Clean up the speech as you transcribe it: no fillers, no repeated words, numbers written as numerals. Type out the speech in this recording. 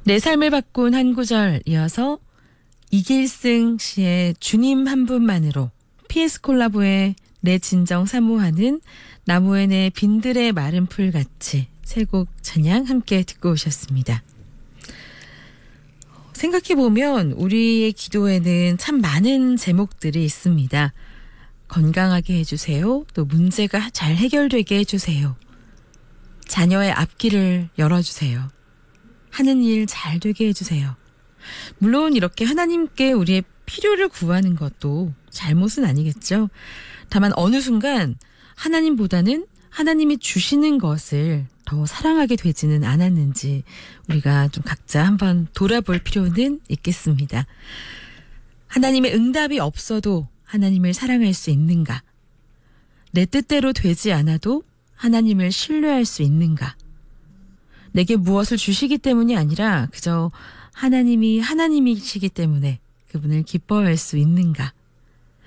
내 삶을 바꾼 한 구절 이어서 이길승 씨의 주님 한 분만으로, PS 콜라보의 내 진정 사모하는, 나무엔의 빈들의 마른 풀같이 세 곡 찬양 함께 듣고 오셨습니다. 생각해보면 우리의 기도에는 참 많은 제목들이 있습니다. 건강하게 해주세요. 또 문제가 잘 해결되게 해주세요. 자녀의 앞길을 열어주세요. 하는 일 잘 되게 해주세요. 물론 이렇게 하나님께 우리의 필요를 구하는 것도 잘못은 아니겠죠. 다만 어느 순간 하나님보다는 하나님이 주시는 것을 더 사랑하게 되지는 않았는지 우리가 좀 각자 한번 돌아볼 필요는 있겠습니다. 하나님의 응답이 없어도 하나님을 사랑할 수 있는가? 내 뜻대로 되지 않아도 하나님을 신뢰할 수 있는가? 내게 무엇을 주시기 때문이 아니라 그저 하나님이 하나님이시기 때문에 그분을 기뻐할 수 있는가?